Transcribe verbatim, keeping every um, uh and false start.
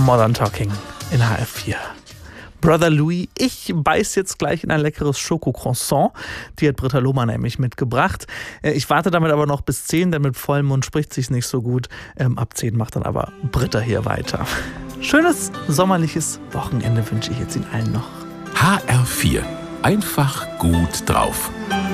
Modern Talking in H F vier. Brother Louis, ich beiß jetzt gleich in ein leckeres Schokocroissant. Die hat Britta Lohmann nämlich mitgebracht. Ich warte damit aber noch bis zehn, denn mit vollem Mund spricht sich's nicht so gut. Ähm, ab zehn macht dann aber Britta hier weiter. Schönes sommerliches Wochenende wünsche ich jetzt Ihnen allen noch. H R vier. Einfach gut drauf.